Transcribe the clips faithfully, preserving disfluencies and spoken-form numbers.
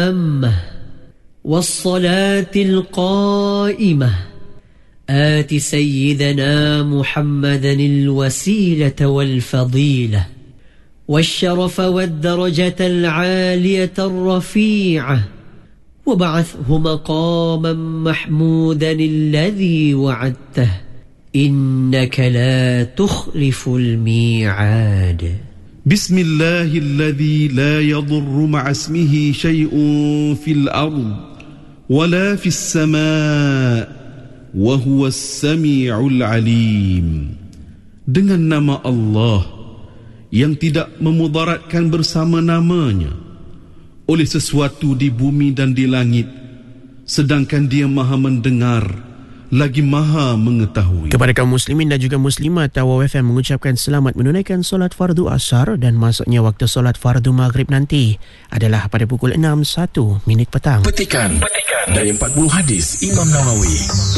التامة والصلاة القائمة آت سيدنا محمدا الوسيلة والفضيلة والشرف والدرجة العالية الرفيعة وبعثه مقاما محمودا الذي وعدته إنك لا تخلف الميعاد. بسم الله الذي لا يضر مع اسمه شيء في الأرض ولا في السماء وهو السميع العليم. Dengan nama Allah yang tidak memudaratkan bersama namanya oleh sesuatu di bumi dan di langit, sedangkan Dia Maha mendengar lagi Maha mengetahui. Kepada kaum muslimin dan juga muslimat, Tawau F M mengucapkan selamat menunaikan solat fardu asar, dan masuknya waktu solat fardu maghrib nanti adalah pada pukul enam satu minit petang. Petikan, Petikan dari empat puluh hadis Imam Nawawi.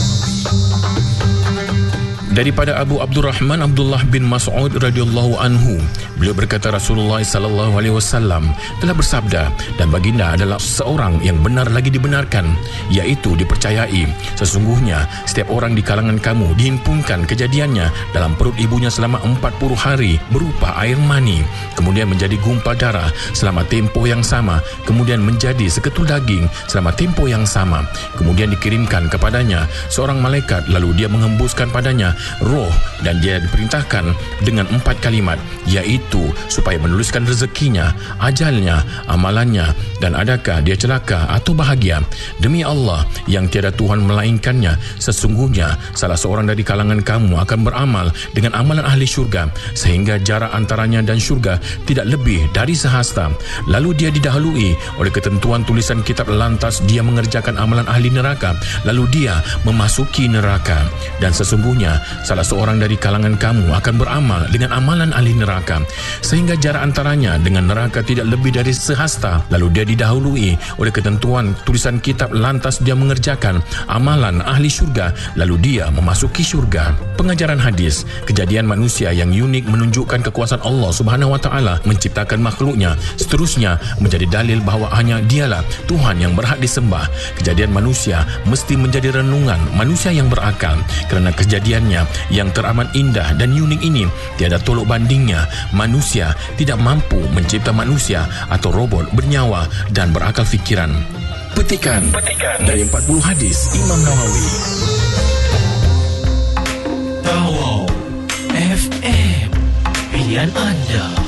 Daripada Abu Abdurrahman Abdullah bin Mas'ud radhiyallahu anhu, beliau berkata Rasulullah sallallahu alaihi wasallam telah bersabda, dan baginda adalah seorang yang benar lagi dibenarkan, iaitu dipercayai. Sesungguhnya setiap orang di kalangan kamu dihimpunkan kejadiannya dalam perut ibunya selama empat puluh hari berupa air mani, kemudian menjadi gumpal darah selama tempoh yang sama, kemudian menjadi seketul daging selama tempoh yang sama, kemudian dikirimkan kepadanya seorang malaikat, lalu dia mengembuskan padanya roh, dan dia diperintahkan dengan empat kalimat, iaitu supaya menuliskan rezekinya, ajalnya, amalannya, dan adakah dia celaka atau bahagia. Demi Allah yang tiada Tuhan melainkannya, sesungguhnya salah seorang dari kalangan kamu akan beramal dengan amalan ahli syurga, sehingga jarak antaranya dan syurga tidak lebih dari sehasta. Lalu dia didahului oleh ketentuan tulisan kitab, lantas dia mengerjakan amalan ahli neraka, lalu dia memasuki neraka. Dan sesungguhnya salah seorang dari kalangan kamu akan beramal dengan amalan ahli neraka, sehingga jarak antaranya dengan neraka tidak lebih dari sehasta. Lalu dia didahului oleh ketentuan tulisan kitab, lantas dia mengerjakan amalan ahli syurga, lalu dia memasuki syurga. Pengajaran hadis, kejadian manusia yang unik menunjukkan kekuasaan Allah Subhanahu wa taala menciptakan makhluknya, seterusnya menjadi dalil bahawa hanya Dialah Tuhan yang berhak disembah. Kejadian manusia mesti menjadi renungan manusia yang berakal, kerana kejadiannya yang teramat indah dan unik ini tiada tolok bandingnya. Manusia tidak mampu mencipta manusia atau robot bernyawa dan berakal fikiran. Petikan, Petikan dari empat puluh hadis Imam Nawawi. Tawau F M, pilihan anda.